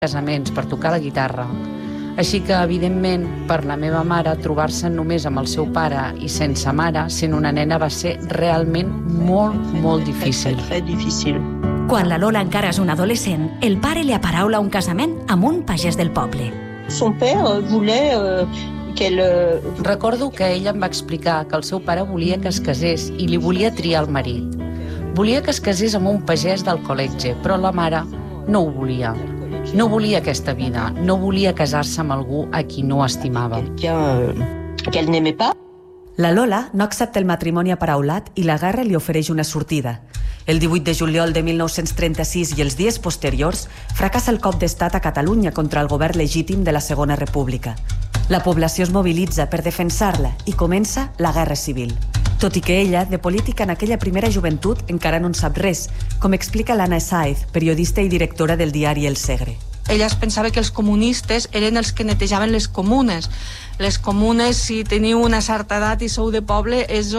casaments per tocar la guitarra. Així que, evidentment, per la meva mare, trobar-se només amb el seu pare i sense mare, sent una nena, va ser realment molt difícil. Quan la Lola encara és una adolescent, el pare li aparaula un casament amb un pagès del poble. Son père voulait Recordo que ella em va explicar que el seu pare volia que es casés i li volia triar el marit. Volia que es casés amb un pagès del col·legi, però la mare no ho volia. No volia aquesta vida, no volia casar-se amb algú a qui no estimava. La Lola no accepta el matrimoni aparaulat i la guerra li ofereix una sortida. El 18 de juliol de 1936 i els dies posteriors fracassa el cop d'estat a Catalunya contra el govern legítim de la Segona República. La població es mobilitza per defensar-la i comença la Guerra Civil. Tot i que ella, de política en aquella primera joventut, encara no en sap res, com explica l'Anna Sáez, periodista i directora del diari El Segre. Ella es pensava que els comunistes eren els que netejaven les comunes. Les comunes, si teniu una certa edat i sou de poble, és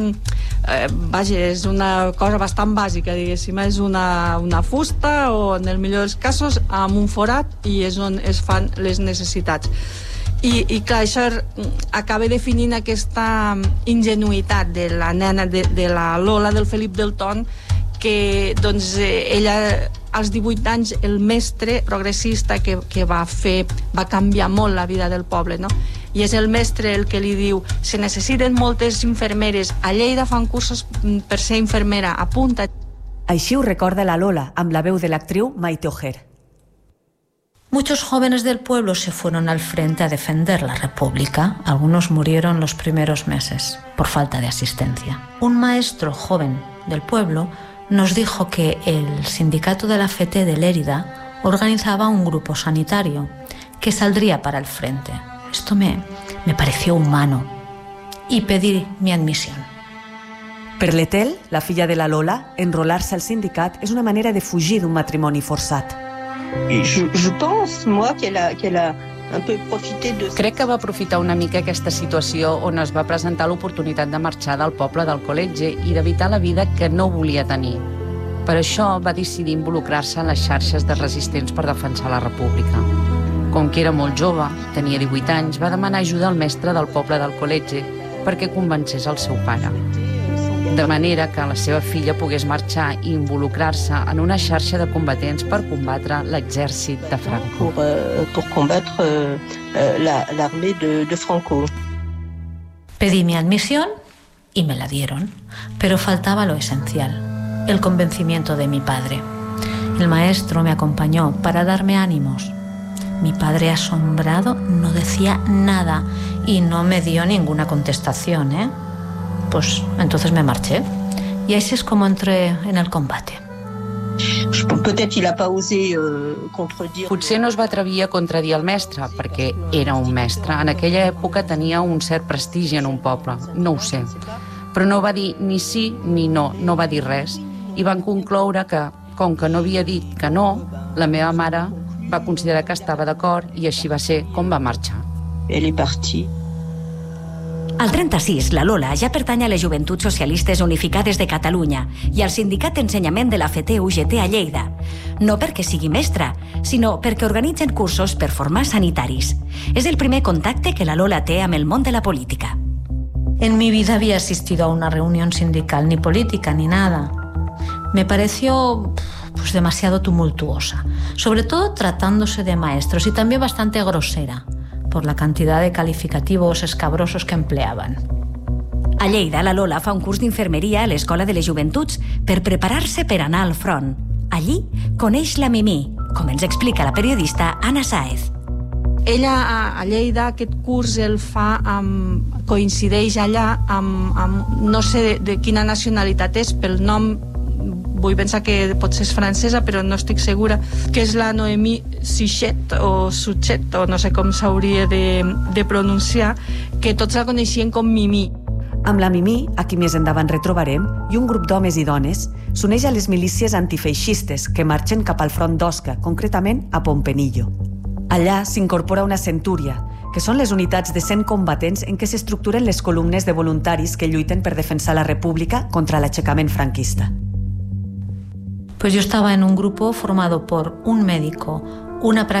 és una cosa bastant bàsica, diguéssim. És una fusta o, en el millor dels casos, amb un forat, i és on es fan les necessitats. I clar, això acaba definint aquesta ingenuïtat de la nena, de la Lola del Felip del Ton, que doncs ella, als 18 anys, el mestre progressista que va canviar molt la vida del poble, no? I és el mestre el que li diu: se necessiten moltes infermeres, a Lleida fan cursos per ser infermera, apunta. Així ho recorda la Lola, amb la veu de l'actriu Maite Ojer. Muchos jóvenes del pueblo se fueron al frente a defender la República. Algunos murieron los primeros meses por falta de asistencia. Un maestro joven del pueblo nos dijo que el sindicato de la FT de Lérida organizaba un grupo sanitario que saldría para el frente. Esto me pareció humano y pedí mi admisión. Per l'Etel, la filla de la Lola, enrolar-se al sindicat és una manera de fugir d'un matrimoni forçat. Crec que va aprofitar una mica aquesta situació on es va presentar l'oportunitat de marxar del poble del col·legi i d'evitar la vida que no volia tenir. Per això va decidir involucrar-se en les xarxes de resistents per defensar la República. Com que era molt jove, tenia 18 anys, va demanar ajuda al mestre del poble del col·legi perquè convencés el seu pare. De manera que la seva filla pogués marxar i involucrar-se en una xarxa de combatents per combatre l'exèrcit de Franco. Pour combattre l'armée de Franco. Pedí mi admisión y me la dieron, pero faltaba lo esencial, el convencimiento de mi padre. El maestro me acompañó para darme ánimos. Mi padre, asombrado, no decía nada y no me dio ninguna contestación, Pues entonces me marché. Y así es como entré en el combate. Potser no es va atrevir a contradir el mestre, perquè era un mestre. En aquella època tenia un cert prestigi en un poble, no ho sé. Però no va dir ni sí ni no, no va dir res. I van concloure que, com que no havia dit que no, la meva mare va considerar que estava d'acord i així va ser com va marxar. Elle est partie. Al 36, la Lola ja pertany a les Joventuts Socialistes Unificades de Catalunya i al Sindicat d'Ensenyament de la FT-UGT a Lleida. No perquè sigui mestra, sinó perquè organitzen cursos per formar sanitaris. És el primer contacte que la Lola té amb el món de la política. En mi vida había asistido a una reunión sindical, ni política, ni nada. Me pareció demasiado tumultuosa, sobre todo tratándose de maestros y también bastante grosera por la cantidad de calificativos escabrosos que empleaban. A Lleida, la Lola fa un curs d'infermeria a l'Escola de les Joventuts per preparar-se per anar al front. Allí coneix la Mimí, com ens explica la periodista Anna Sáez. Ella a Lleida aquest curs el fa coincideix allà amb no sé de quina nacionalitat és, pel nom vull pensar que potser és francesa, però no estic segura, que és la Noémie Suchet, o no sé com s'hauria de pronunciar, que tots la coneixien com Mimí. Amb la Mimí, a qui més endavant retrobarem, i un grup d'homes i dones, s'uneix a les milícies antifeixistes que marxen cap al front d'Osca, concretament a Pompenillo. Allà s'incorpora una centúria, que són les unitats de 100 combatents en què s'estructuren les columnes de voluntaris que lluiten per defensar la República contra l'aixecament franquista. Pues yo estaba en un grupo formado por un médico, una